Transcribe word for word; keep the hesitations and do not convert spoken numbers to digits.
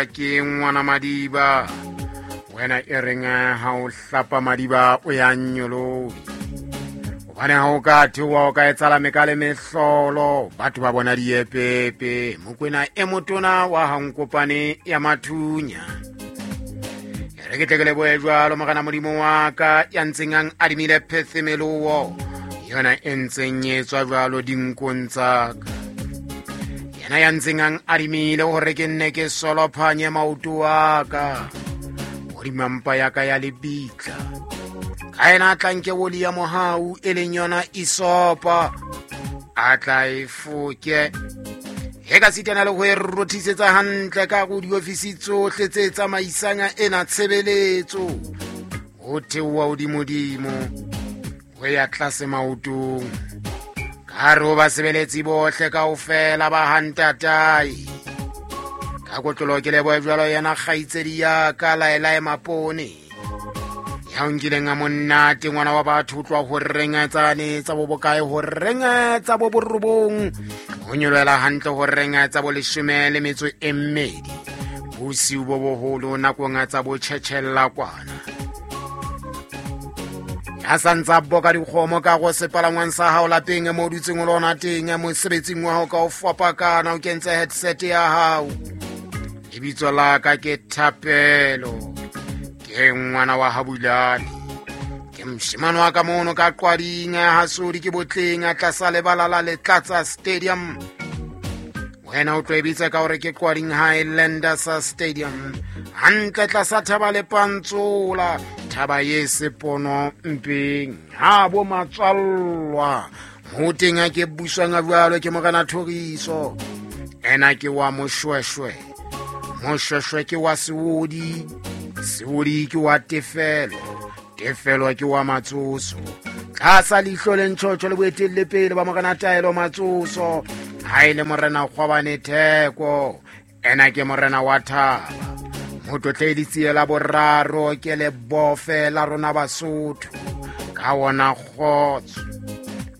ke ngwana Madiba wena e renga ha o hlapa Madiba o ya nyolo obane ha o ka thuwa o ka etsala mekale mehlolo batho ba bona diepepe mokwena e motona wa hankopane ya mathunya re ke tlekele boejwa lo magana modimo wa ka ya ntsengang adimile phethemelowo yona entsenyetswa jwalo dinkontsaka yana ya ntsengang adimile hore ke nne ke solo phanye mauto wa ka hore mampa ya ka ya lebitla ka ena tlanke woli ya mohau e leng yona isopa a tla e foke he ka sitana le ho e rothisetsa hantle ka go diofisi tsohle tse tsamaisanga ena tshebeletso ho thewa hodimodimo ho ya tlase maotong ka re ho basebeletsi bohle kaofela ba hantatai ka kotlolo ke lebo jwalo yana kgaitsedi ya ka laela e mapone ya ngileng a monnate ngwana wa batho tlwa ho rengatsane tsa bo bokae ho rengatsa bo borobong ho nyolela hantle ho rengatsa bo leshome le metso e mmedi bosiu bo boholo nakong tsa bo tshetshellla kwana ya santsa boka dikgomo ka go sepalangwang sa hao lapeng mo dutseng o lona teng mo sebetsing wa hao ka o fapakana o kentse headset ya hao lebitso la ka ke Thapelo ke ngwana wa Habulane ke mshimano wa ka mono ka qwading ha sodi ke botleng a tlasa lebala la Letlatsa Stadium wena o tlwebitse ka hore ke qwading Highlanders Stadium hantle tlasa Thaba le Pantsola Thaba ye sepono mpeng ha bo matswallwa mo teng a ke buswang a jwalo ke Morena Thoriso ena ke wa Moshweshwe Moshweshwe ke wa Sewodi Sewodi ke wa Tefelo Tefelo ke wa Matsoso tlasa lihlo le ntshotho le boetelle pele ba Morena Taelo Matsoso ha ile Morena Kgwabane Theko ena ke Morena wa Thaba mototleditse la boraro ke le bofe la rona Basotho ka wona khotso